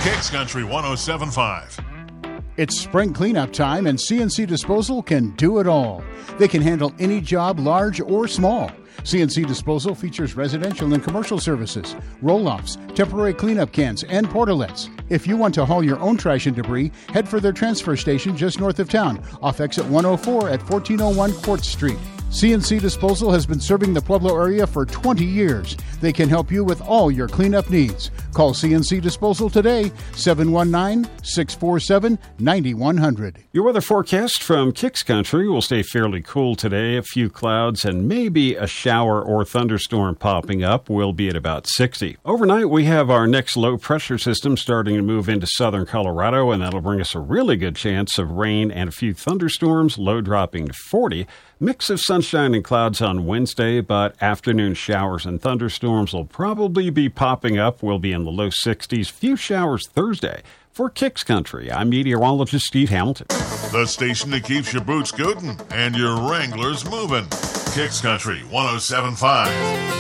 Kicks Country 107.5. It's spring cleanup time, and CNC Disposal can do it all. They can handle any job, large or small. CNC Disposal features residential and commercial services, roll-offs, temporary cleanup cans, and portalets. If you want to haul your own trash and debris, head for their transfer station just north of town, off exit 104 at 1401 Court Street. CNC Disposal has been serving the Pueblo area for 20 years. They can help you with all your cleanup needs. Call CNC Disposal today, 719-647-9100. Your weather forecast from Kicks Country will stay fairly cool today. A few clouds and maybe a shower or thunderstorm popping up. We'll be at about 60. Overnight, we have our next low pressure system starting to move into southern Colorado, and that'll bring us a really good chance of rain and a few thunderstorms, low dropping to 40. Mix of sunshine and clouds on Wednesday, but afternoon showers and thunderstorms will probably be popping up. We'll be in the low 60s. Few showers Thursday. For Kicks Country, I'm meteorologist Steve Hamilton. The station that keeps your boots scooting and your Wranglers moving. Kicks Country 107.5.